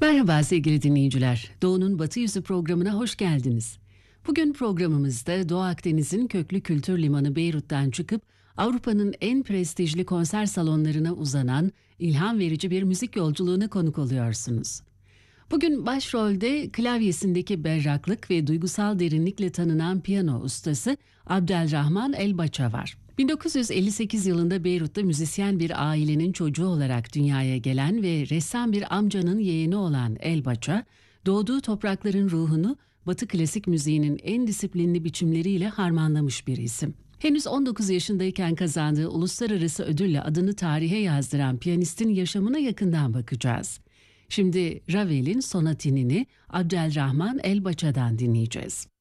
Merhaba sevgili dinleyiciler. Doğu'nun Batı Yüzü programına hoş geldiniz. Bugün programımızda Doğu Akdeniz'in köklü kültür limanı Beyrut'tan çıkıp Avrupa'nın en prestijli konser salonlarına uzanan ilham verici bir müzik yolculuğuna konuk oluyorsunuz. Bugün başrolde klavyesindeki berraklık ve duygusal derinlikle tanınan piyano ustası Abdelrahman Elbaça var. 1958 yılında Beyrut'ta müzisyen bir ailenin çocuğu olarak dünyaya gelen ve ressam bir amcanın yeğeni olan Elbaça, doğduğu toprakların ruhunu Batı klasik müziğinin en disiplinli biçimleriyle harmanlamış bir isim. Henüz 19 yaşındayken kazandığı uluslararası ödülle adını tarihe yazdıran piyanistin yaşamına yakından bakacağız. Şimdi Ravel'in Sonatinini Abdelrahman Elbaça'dan dinleyeceğiz.